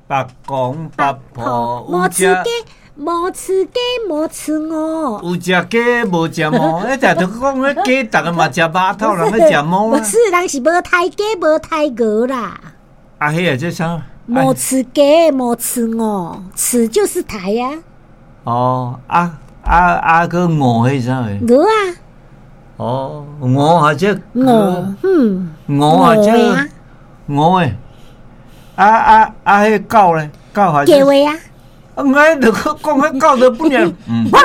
八公八婆无吃鸡，无吃鸡，无吃鹅。 有食鸡无食毛，一直都讲迄鸡，逐个嘛食肉头，人咧食毛啦。 不是，人是无刣鸡，无刣鹅啦。 啊，迄个这啥？ 无吃鸡，无吃鹅，吃就是刣呀。 哦，个鹅迄啥个？ 鹅啊。 哦，鹅或者鹅， 鹅或者鹅诶。迄狗咧，狗或者。 鸡话啊。 我就讲迄狗都不能。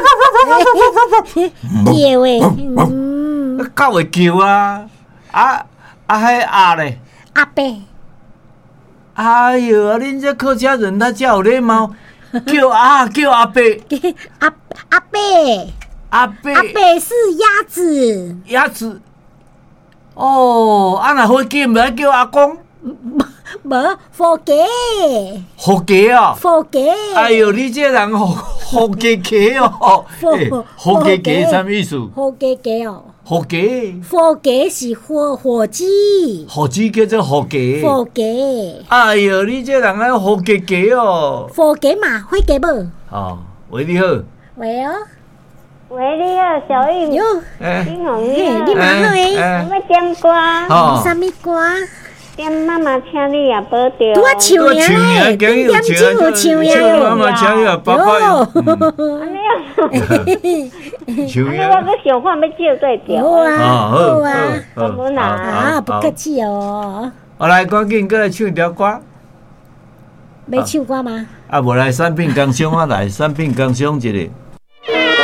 鸡话， 狗会叫啊，迄鸭咧。 阿伯。 哎呦，恁这客家人他叫有礼貌，叫阿伯。 阿伯。阿伯是鸭子。 鸭子。哦，若火鸡唔爱叫阿公。 无火鸡。 火鸡啊！ 火鸡。 哎呦，你这人火鸡鸡哦！火鸡鸡什么意思？ 火鸡鸡哦。 火鸡。 火鸡是火鸡。 火鸡叫做火鸡。 火鸡。 哎呦，你这人爱火鸡鸡哦！ 火鸡嘛，火鸡无？ 哦，喂，你好。 喂哦。 喂，你好，小玉。 哟。 你好，你好。 你蛮好诶。 我要点歌。 哦。 什么歌？ 点妈妈，请你也保重。 拄啊唱呀咧，点真有唱呀。 妈妈，请你也保重。 安尼啊，安尼我搁想看要借对调。 好啊，好啊， 感恩啦。 啊，不客气哦。 我来，赶紧过来唱一条歌。 要唱歌吗？ 啊，无来产品工商啊，来产品工商一个。